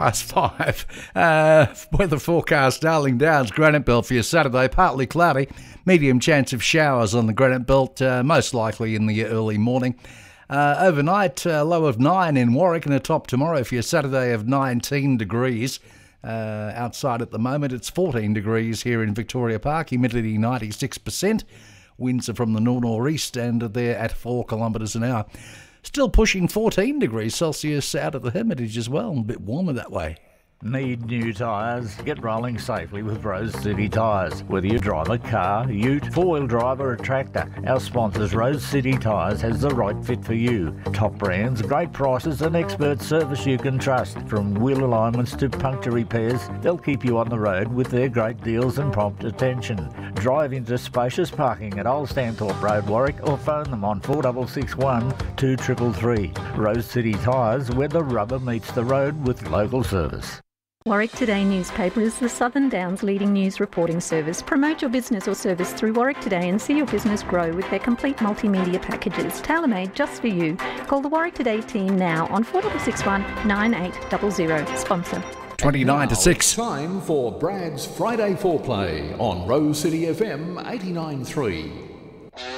5:30. Weather forecast, Darling Downs, Granite Belt for your Saturday. Partly cloudy, medium chance of showers on the Granite Belt, most likely in the early morning. Overnight, low of 9 in Warwick, and a top tomorrow for your Saturday of 19 degrees. Outside at the moment, it's 14 degrees here in Victoria Park, humidity 96%. Winds are from the north-northeast, and they're at 4 kilometres an hour. Still pushing 14 degrees Celsius out of the Hermitage as well. A bit warmer that way. Need new tyres? Get rolling safely with Rose City Tyres. Whether you drive a car, ute, four-wheel drive or a tractor, our sponsors Rose City Tyres has the right fit for you. Top brands, great prices and expert service you can trust. From wheel alignments to puncture repairs, they'll keep you on the road with their great deals and prompt attention. Drive into spacious parking at Old Stanthorpe Road, Warwick, or phone them on 4661 2333. Rose City Tyres, where the rubber meets the road with local service. Warwick Today newspaper is the Southern Downs leading news reporting service. Promote your business or service through Warwick Today and see your business grow with their complete multimedia packages, tailor-made just for you. Call the Warwick Today team now on 4661 9800. Sponsor. 29 to 6. Time for Brad's Friday Foreplay on Rose City FM 89.3.